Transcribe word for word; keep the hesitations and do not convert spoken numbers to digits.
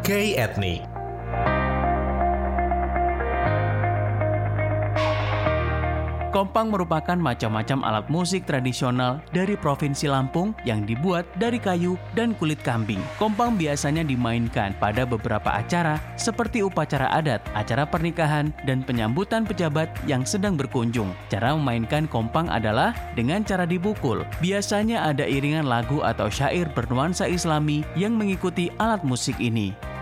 K-Etnik. Kompang merupakan macam-macam alat musik tradisional dari Provinsi Lampung yang dibuat dari kayu dan kulit kambing. Kompang biasanya dimainkan pada beberapa acara seperti upacara adat, acara pernikahan, dan penyambutan pejabat yang sedang berkunjung. Cara memainkan kompang adalah dengan cara dipukul. Biasanya ada iringan lagu atau syair bernuansa Islami yang mengikuti alat musik ini.